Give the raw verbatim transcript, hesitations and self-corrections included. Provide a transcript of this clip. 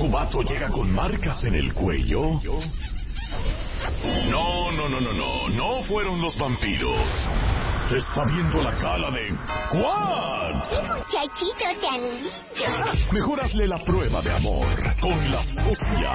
novato llega con marcas en el cuello? No, no, no, no, no, no fueron los vampiros. Está viendo la cara de Quad. ¡Qué muchachito tan lindo! Mejor hazle la prueba de amor con la socia